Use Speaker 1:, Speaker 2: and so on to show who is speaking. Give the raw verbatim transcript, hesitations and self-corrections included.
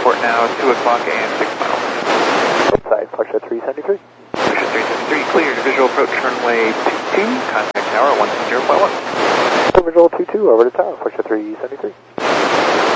Speaker 1: Airport now, two o'clock and six miles.
Speaker 2: Outside, Foxtrot three seventy-three.
Speaker 1: Foxtrot three seventy-three, cleared. Visual approach runway two two, contact tower one seven zero point one.
Speaker 2: Visual two two, over to tower, Foxtrot three seventy-three.